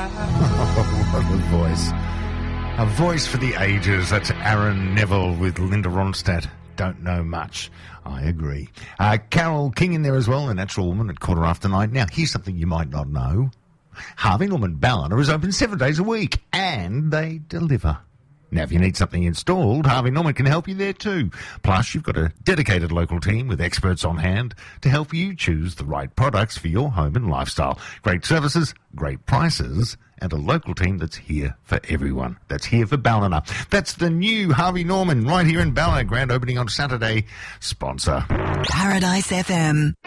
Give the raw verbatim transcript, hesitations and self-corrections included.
What a voice. A voice for the ages. That's Aaron Neville with Linda Ronstadt. Don't know much. I agree. Uh, Carol King in there as well, a natural woman at quarter after nine. Now, here's something you might not know. Harvey Norman Ballina is open seven days a week, and they deliver. Now, if you need something installed, Harvey Norman can help you there too. Plus, you've got a dedicated local team with experts on hand to help you choose the right products for your home and lifestyle. Great services, great prices, and a local team that's here for everyone. That's here for Ballina. That's the new Harvey Norman right here in Ballina. Grand opening on Saturday. Sponsor. Paradise F M.